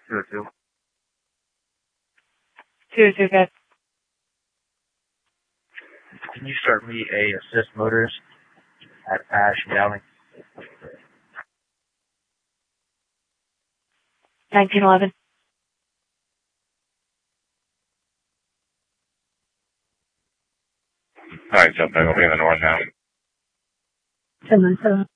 202. 202, guys. Can you start me a assist motorist at Ash and Dowling? 1911. Alright, so I'm going to be in the north now. 1097.